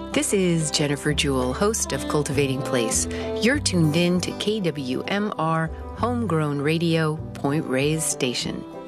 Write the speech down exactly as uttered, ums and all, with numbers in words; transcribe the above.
This is Jennifer Jewell, host of Cultivating Place. You're tuned in to K W M R Homegrown Radio, Point Reyes Station.